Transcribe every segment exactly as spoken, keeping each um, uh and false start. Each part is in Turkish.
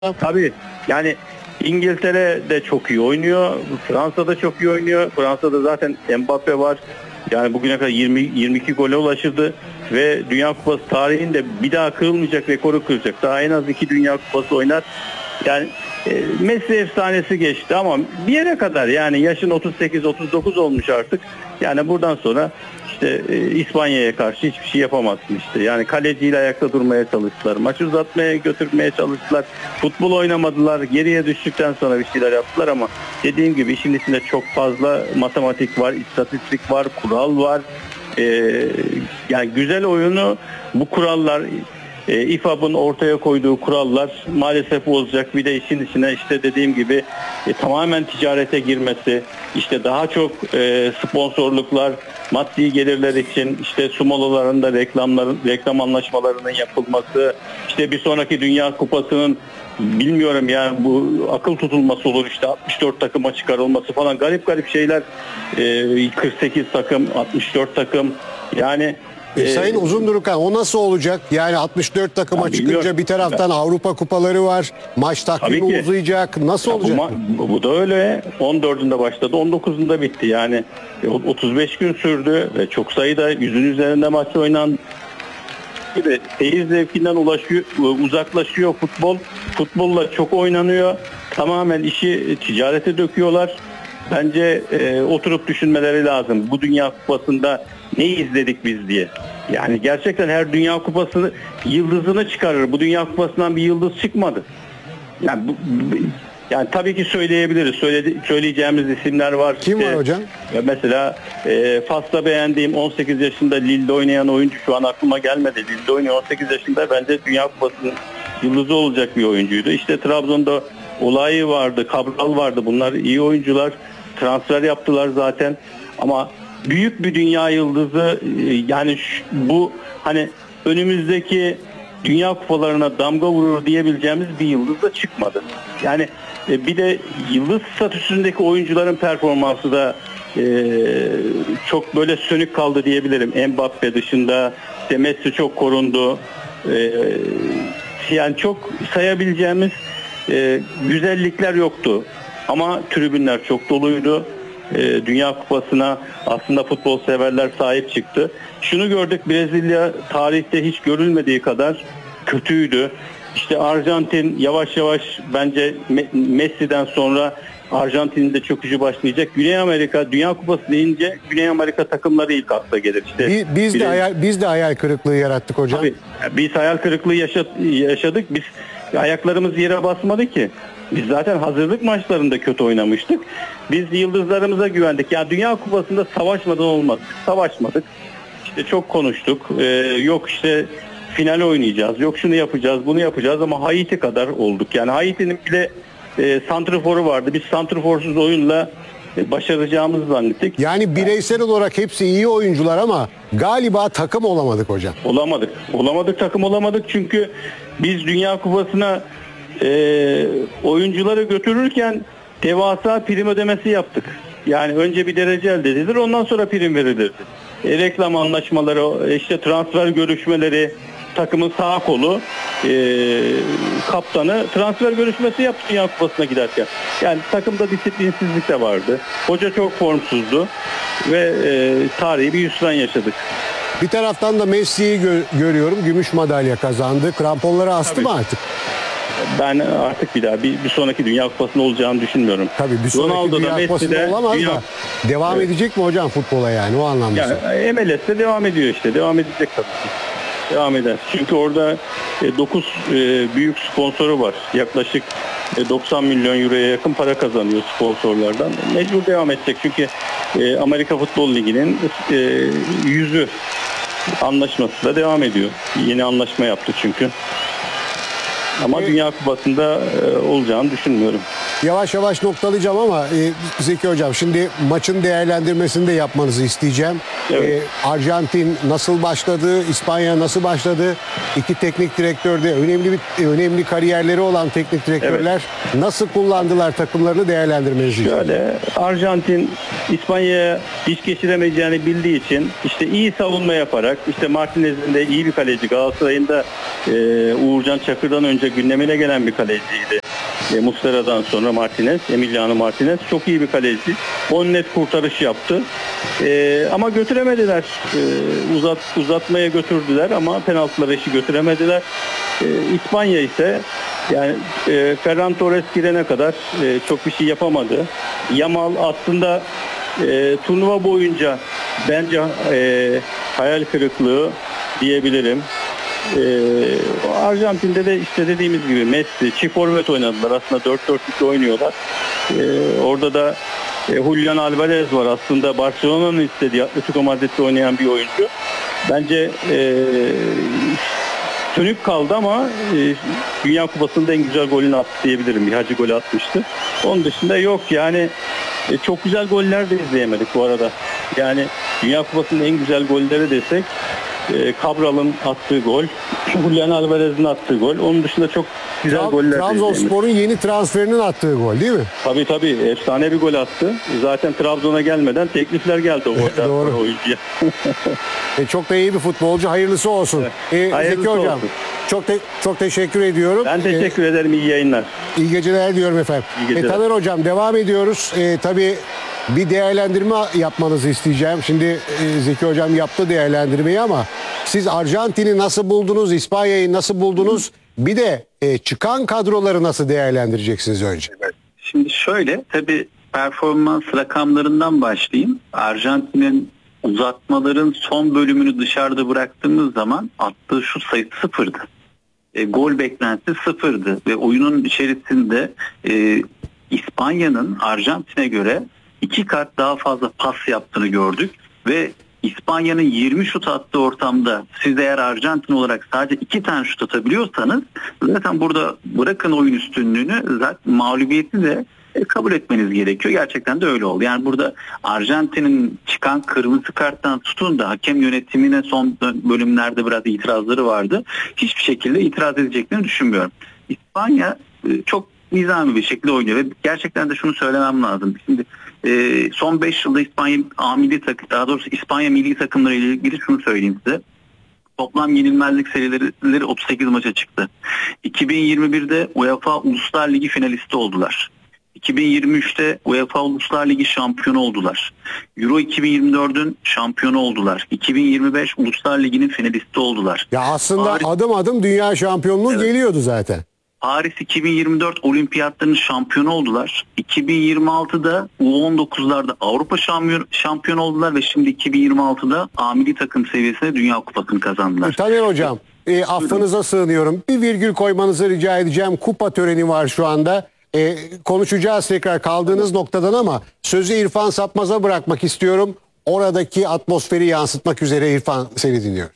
Tabii yani İngiltere de çok iyi oynuyor. Fransa da çok iyi oynuyor. Fransa'da zaten Mbappe var. Yani bugüne kadar yirmi yirmi iki gole ulaşırdı ve Dünya Kupası tarihinde bir daha kırılmayacak rekoru kıracak. Daha en az iki Dünya Kupası oynar. Yani e, Messi efsanesi geçti ama bir yere kadar, yani yaşın otuz sekiz otuz dokuz olmuş artık. Yani buradan sonra işte e, İspanya'ya karşı hiçbir şey yapamazsın işte. Yani kaleciyle ayakta durmaya çalıştılar. Maçı uzatmaya götürmeye çalıştılar. Futbol oynamadılar. Geriye düştükten sonra bir şeyler yaptılar ama dediğim gibi işin içinde çok fazla matematik var, istatistik var, kural var. E, yani güzel oyunu bu kurallar, E, İ F A B'ın ortaya koyduğu kurallar maalesef bozacak. Bir de işin içine işte dediğim gibi e, tamamen ticarete girmesi, işte daha çok e, sponsorluklar, maddi gelirler için işte su molalarında reklamların, reklam anlaşmalarının yapılması, işte bir sonraki Dünya Kupası'nın bilmiyorum yani bu akıl tutulması olur, işte altmış dört takıma çıkarılması falan, garip garip şeyler, e, kırk sekiz takım, altmış dört takım, yani E, Sayın Uzundurukan, o nasıl olacak? Yani altmış dört takıma ya çıkınca bilmiyorum. bir taraftan Avrupa kupaları var. Maç takvimi uzayacak. Nasıl Ya olacak? Bu, bu, bu da öyle. on dördünde başladı, on dokuzunda bitti. Yani otuz beş gün sürdü ve çok sayıda yüzün üzerinde maç oynandı. Gibi seyir zevkinden ulaşıyor, uzaklaşıyor futbol. Futbolla çok oynanıyor. Tamamen işi ticarete döküyorlar. Bence e, oturup düşünmeleri lazım. Bu Dünya Kupası'nda ne izledik biz diye. Yani gerçekten her Dünya Kupası yıldızını çıkarır. Bu Dünya Kupası'ndan bir yıldız çıkmadı. Yani, bu, yani tabii ki söyleyebiliriz. Söyledi, söyleyeceğimiz isimler var. Kim işte, var hocam? Mesela e, Fas'ta beğendiğim on sekiz yaşında Lille'de oynayan oyuncu, şu an aklıma gelmedi. Lille'de oynuyor, on sekiz yaşında, bence Dünya Kupası'nın yıldızı olacak bir oyuncuydu. İşte Trabzon'da Olay vardı, Cabral vardı. Bunlar iyi oyuncular. Transfer yaptılar zaten. Ama büyük bir dünya yıldızı, yani şu, bu hani önümüzdeki Dünya Kupalarına damga vurur diyebileceğimiz bir yıldız da çıkmadı. Yani e, bir de yıldız statüsündeki oyuncuların performansı da e, çok böyle sönük kaldı diyebilirim. Mbappe dışında işte Messi çok korundu. E, yani çok sayabileceğimiz e, güzellikler yoktu. Ama tribünler çok doluydu. E, Dünya Kupası'na aslında futbol severler sahip çıktı. Şunu gördük, Brezilya tarihte hiç görülmediği kadar kötüydü. İşte Arjantin yavaş yavaş, bence Messi'den sonra Arjantin'in de çöküşü başlayacak. Güney Amerika Dünya Kupası deyince Güney Amerika takımları ilk akla gelir. İşte biz, biz de hayal, biz de hayal kırıklığı yarattık hocam. Tabii, biz hayal kırıklığı yaşadık. Biz ayaklarımız yere basmadı ki. Biz zaten hazırlık maçlarında kötü oynamıştık. Biz yıldızlarımıza güvendik. Ya Dünya Kupası'nda savaşmadan olmaz. Savaşmadık. İşte çok konuştuk. Ee, yok işte final oynayacağız. Yok şunu yapacağız, bunu yapacağız, ama Haiti kadar olduk. Yani Haiti'nin bile e, santriforu vardı. Biz santriforsuz oyunla e, başaracağımızı zannettik. Yani bireysel olarak hepsi iyi oyuncular ama galiba takım olamadık hocam. Olamadık. Olamadık, takım olamadık, çünkü biz Dünya Kupası'na e, oyuncuları götürürken devasa prim ödemesi yaptık. Yani önce bir derece elde edilir, ondan sonra prim verilirdi. E, reklam anlaşmaları, işte transfer görüşmeleri, takımın sağ kolu, e, kaptanı transfer görüşmesi yaptı Dünya Kupası'na giderken. Yani takımda disiplinsizlik de vardı. Hoca çok formsuzdu ve e, tarihi bir hüsran yaşadık. Bir taraftan da Messi'yi gö görüyorum. Gümüş madalya kazandı. Kramponları astı Tabii. mı artık? Ben artık bir daha bir, bir sonraki Dünya Kupası'nda olacağını düşünmüyorum. Tabii bir sonraki Ronaldo Dünya da, Kupası'nda Messi de olamaz dünya... da devam evet. edecek mi hocam futbola, yani o anlamda? Yani M L S'te devam ediyor işte. Devam edecek tabii ki. Devam eder. Çünkü orada dokuz e, büyük sponsoru var. Yaklaşık e, doksan milyon euroya yakın para kazanıyor sponsorlardan. Mecbur devam edecek. Çünkü e, Amerika Futbol Ligi'nin e, yüzü anlaşması da devam ediyor. Yeni anlaşma yaptı çünkü. Ama Dünya Kupası'nda e, olacağını düşünmüyorum. yavaş yavaş noktalayacağım ama e, Zeki Hocam şimdi maçın değerlendirmesini de yapmanızı isteyeceğim. Evet. E, Arjantin nasıl başladı? İspanya nasıl başladı? İki teknik direktör de önemli bir önemli kariyerleri olan teknik direktörler nasıl kullandılar takımlarını değerlendirmenizi istiyorum. Şöyle, Arjantin İspanya'ya iş geçiremeyeceğini bildiği için işte iyi savunma yaparak, işte Martinez'in de iyi bir kaleci, Galatasaray'ın da e, Uğurcan Çakır'dan önce gündemine gelen bir kaleciydi. E, Muslera'dan sonra Martinez, Emiliano Martinez çok iyi bir kaleci. on net kurtarış yaptı. E, ama götüremediler. E, uzat uzatmaya götürdüler ama penaltılara işi götüremediler. E, İspanya ise yani e, Ferran Torres girene kadar e, çok bir şey yapamadı. Yamal aslında e, turnuva boyunca bence e, hayal kırıklığı diyebilirim. Ee, Arjantin'de de işte dediğimiz gibi Messi, çift forvet oynadılar. Aslında dört dört iki oynuyorlar. Ee, orada da e, Julian Alvarez var. Aslında Barcelona'nın istediği, Atletico Madrid'de oynayan bir oyuncu. Bence e, sönük kaldı ama e, Dünya Kupası'nda en güzel golünü attı diyebilirim. Bir hacı golü atmıştı. Onun dışında yok yani e, çok güzel goller de izleyemedik bu arada. Yani Dünya Kupası'nın en güzel golleri desek Cabral'ın attığı gol, Julian Alvarez'in attığı gol. Onun dışında çok güzel Tra- goller. Trabzonspor'un yeni transferinin attığı gol değil mi? Tabii tabii. Efsane bir gol attı. Zaten Trabzon'a gelmeden teklifler geldi o golden Doğru. oyuncuya. e, çok da iyi bir futbolcu. Hayırlısı olsun. Evet. E, Hayırlısı Zeki Hocam olsun. çok te- çok teşekkür ediyorum. Ben teşekkür e, ederim. İyi yayınlar. İyi geceler diyorum efendim. İyi geceler. E, Taner Hocam devam ediyoruz. E, tabii bir değerlendirme yapmanızı isteyeceğim. Şimdi e, Zeki Hocam yaptı değerlendirmeyi ama siz Arjantin'i nasıl buldunuz? İspanya'yı nasıl buldunuz? Bir de e, çıkan kadroları nasıl değerlendireceksiniz önce? Şimdi şöyle, tabii performans rakamlarından başlayayım. Arjantin'in uzatmaların son bölümünü dışarıda bıraktığımız zaman attığı şut sayısı sıfırdı. E, gol beklentisi sıfırdı ve oyunun içerisinde e, İspanya'nın Arjantin'e göre iki kat daha fazla pas yaptığını gördük ve İspanya'nın yirmi şut attığı ortamda siz eğer Arjantin olarak sadece iki tane şut atabiliyorsanız zaten burada bırakın oyun üstünlüğünü, zaten mağlubiyeti de kabul etmeniz gerekiyor. Gerçekten de öyle oldu. Yani burada Arjantin'in çıkan kırmızı karttan tutun da hakem yönetimine son bölümlerde biraz itirazları vardı. Hiçbir şekilde itiraz edeceklerini düşünmüyorum. İspanya çok nizami bir şekilde oynuyor ve gerçekten de şunu söylemem lazım. Şimdi e, son beş yılda İspanya A milli takım, daha doğrusu İspanya milli takımları ile ilgili şunu söyleyeyim size. Toplam yenilmezlik serileri otuz sekiz maça çıktı. iki bin yirmi birde UEFA Uluslar Ligi finalisti oldular. iki bin yirmi üçte UEFA Uluslar Ligi şampiyonu oldular. Euro iki bin yirmi dördün şampiyonu oldular. iki bin yirmi beş Uluslar Ligi'nin finalisti oldular. Ya aslında Paris, adım adım dünya şampiyonluğu evet, geliyordu zaten. Paris iki bin yirmi dört olimpiyatlarının şampiyonu oldular. iki bin yirmi altıda U on dokuzlarda Avrupa şampiyon, şampiyon oldular ve şimdi iki bin yirmi altıda A milli takım seviyesinde Dünya Kupası'nı kazandılar. Taner Hocam, e, affınıza sığınıyorum. Bir virgül koymanızı rica edeceğim. Kupa töreni var şu anda. E, konuşacağız tekrar kaldığınız noktadan ama sözü İrfan Satmaz'a bırakmak istiyorum. Oradaki atmosferi yansıtmak üzere İrfan, seni dinliyorum.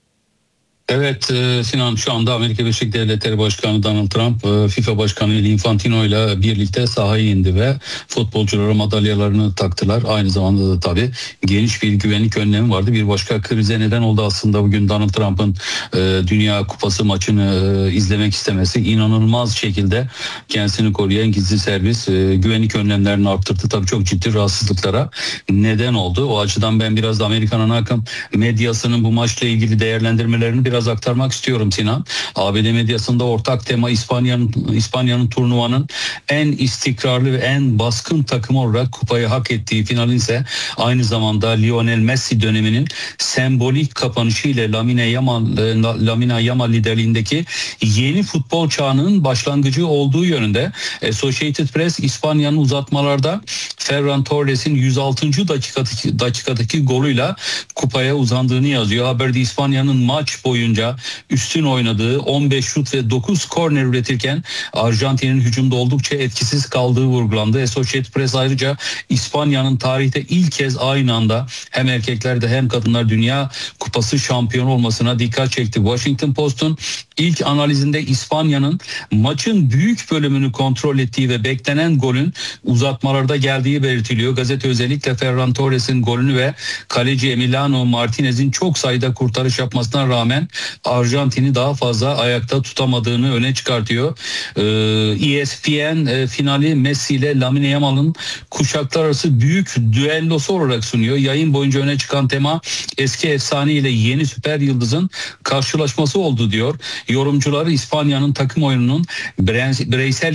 Evet Sinan, şu anda Amerika Birleşik Devletleri Başkanı Donald Trump FIFA Başkanı Infantino ile birlikte sahaya indi ve futbolculara madalyalarını taktılar. Aynı zamanda da tabii geniş bir güvenlik önlemi vardı. Bir başka krize neden oldu aslında bugün Donald Trump'ın Dünya Kupası maçını izlemek istemesi. İnanılmaz şekilde kendisini koruyan gizli servis güvenlik önlemlerini arttırdı. Tabii çok ciddi rahatsızlıklara neden oldu. O açıdan ben biraz da Amerikan ana akım medyasının bu maçla ilgili değerlendirmelerini biraz Biraz aktarmak istiyorum Sinan. A B D medyasında ortak tema İspanya'nın İspanya'nın turnuvanın en istikrarlı ve en baskın takımı olarak kupayı hak ettiği, finalin ise aynı zamanda Lionel Messi döneminin sembolik kapanışı ile Lamine Yamal Lamine Yamal liderliğindeki yeni futbol çağının başlangıcı olduğu yönünde. Associated Press İspanya'nın uzatmalarda Ferran Torres'in yüz altıncı dakikadaki, dakikadaki golüyle kupaya uzandığını yazıyor. Haberde İspanya'nın maç boyunca üstün oynadığı, on beş şut ve dokuz korner üretirken Arjantin'in hücumda oldukça etkisiz kaldığı vurgulandı. Associated Press ayrıca İspanya'nın tarihte ilk kez aynı anda hem erkeklerde hem kadınlar Dünya Kupası şampiyonu olmasına dikkat çekti. Washington Post'un ilk analizinde İspanya'nın maçın büyük bölümünü kontrol ettiği ve beklenen golün uzatmalarda geldiği belirtiliyor. Gazete özellikle Ferran Torres'in golünü ve kaleci Emiliano Martinez'in çok sayıda kurtarış yapmasına rağmen Arjantin'i daha fazla ayakta tutamadığını öne çıkartıyor. Ee, E S P N e, finali Messi ile Lamine Yamal'ın kuşaklar arası büyük düellosu olarak sunuyor. Yayın boyunca öne çıkan tema eski efsane ile yeni süper yıldızın karşılaşması oldu diyor. Yorumcular İspanya'nın takım oyununun bireysel